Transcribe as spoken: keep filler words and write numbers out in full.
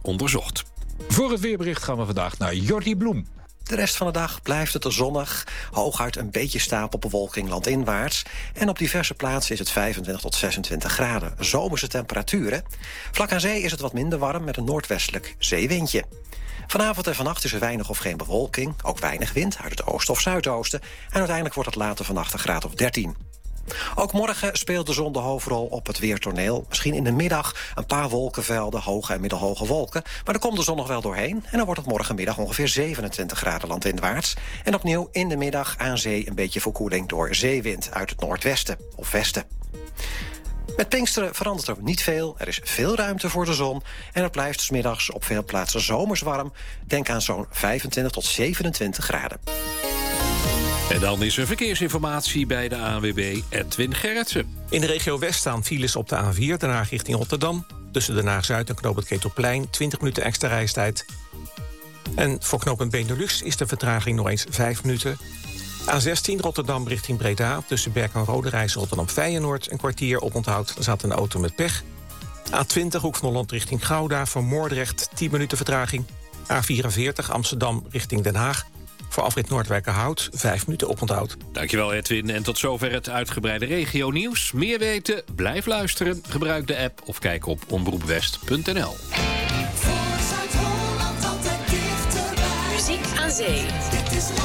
onderzocht. Voor het weerbericht gaan we vandaag naar Jordi Bloem. De rest van de dag blijft het zonnig. Hooguit een beetje stapelbewolking landinwaarts. En op diverse plaatsen is het vijfentwintig tot zesentwintig graden. Zomerse temperaturen. Vlak aan zee is het wat minder warm met een noordwestelijk zeewindje. Vanavond en vannacht is er weinig of geen bewolking. Ook weinig wind uit het oosten of zuidoosten. En uiteindelijk wordt het later vannacht een graad of dertien. Ook morgen speelt de zon de hoofdrol op het weertoneel. Misschien in de middag een paar wolkenvelden, hoge en middelhoge wolken. Maar er komt de zon nog wel doorheen. En dan wordt het morgenmiddag ongeveer zevenentwintig graden landinwaarts. En opnieuw in de middag aan zee een beetje verkoeling door zeewind uit het noordwesten of westen. Met Pinksteren verandert er niet veel. Er is veel ruimte voor de zon. En het blijft 's middags op veel plaatsen zomers warm. Denk aan zo'n vijfentwintig tot zevenentwintig graden. En dan is er verkeersinformatie bij de A N W B, Edwin Gerritsen. In de regio West staan files op de A vier, Den Haag richting Rotterdam. Tussen Den Haag-Zuid en knooppunt Ketelplein, twintig minuten extra reistijd. En voor knooppunt Benelux is de vertraging nog eens vijf minuten. A zestien Rotterdam richting Breda, tussen Berk en Roderijs Rotterdam-Feyenoord... een kwartier op onthoud, er zat een auto met pech. A twintig Hoek van Holland richting Gouda, voor Moordrecht, tien minuten vertraging. A vierenveertig Amsterdam richting Den Haag. Voor afrit Noordwijkerhout, vijf minuten oponthoud. Dankjewel Edwin. En tot zover het uitgebreide regio-nieuws. Meer weten? Blijf luisteren. Gebruik de app of kijk op omroepwest punt n l. Muziek aan zee.